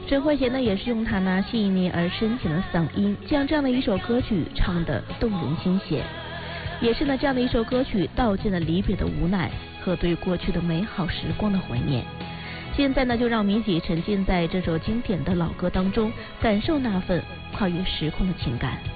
陈慧娴呢，也是用她那细腻而深情的嗓音，将这样的一首歌曲唱得动人心弦。也是呢，这样的一首歌曲道尽了离别的无奈和对过去的美好时光的怀念。现在呢，就让我们一起沉浸在这首经典的老歌当中，感受那份跨越时空的情感。